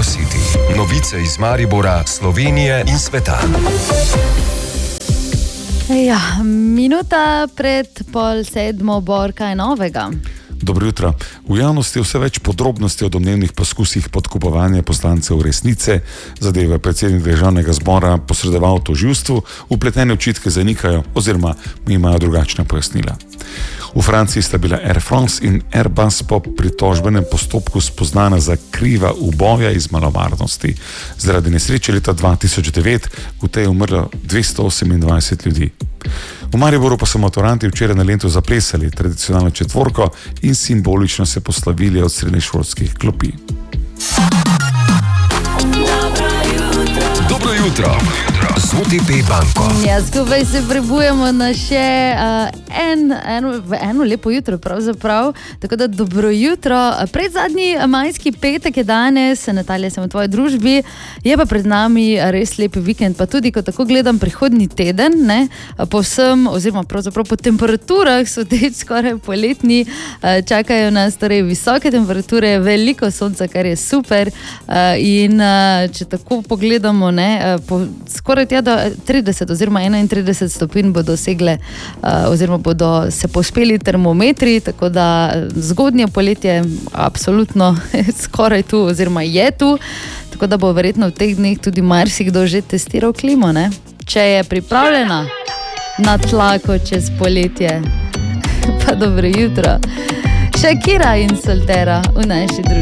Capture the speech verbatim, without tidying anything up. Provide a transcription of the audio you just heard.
City. Novice iz Maribora, Slovenije in sveta. Ja, minuta pred pol sedmo, Bor, kaj novega? Dobro jutro. V javnosti je vse več podrobnosti o domnevnih poskusih podkupovanja poslancev resnice. Zadeve predsednik državnega zbora posredoval tožilstvu, vpletene očitke zanikajo oziroma imajo drugačna pojasnila. V Franciji sta bila Air France in Airbus po pritožbenem postopku spoznana za kriva uboja iz malomarnosti. Zaradi nesreče leta dva tisoč devet v tej je umrlo dvesto osemindvajset ljudi. V Mariboru pa so maturanti včeraj na Lentu zaplesali tradicionalno četvorko in simbolično se poslavili od srednješolskih klopi. Dobro jutro z O T P banko. Ja, skupaj se prebujemo na še uh, en, eno, eno lepo jutro pravzaprav, tako da dobro jutro. Pred zadnji majski petek je danes, Natalija, sem v tvoji družbi, je pa pred nami res lep vikend, pa tudi, ko tako gledam prihodnji teden, ne, povsem, oziroma pravzaprav po temperaturah so te skoraj poletni, čakajo nas torej visoke temperature, veliko sonca, kar je super, in če tako pogledamo, ne, po skoraj tja do trideset oziroma enaintrideset stopinj bodo dosegle uh, oziroma bodo se pospeli termometri, tako da zgodnje poletje absolutno skoraj tu oziroma je tu, tako da bo verjetno v teh dneh tudi marsikdo že testiral klimo, ne? Če je pripravljena na tlako čez poletje. Pa dobro jutro. Shakira in Soltera v naši družbi.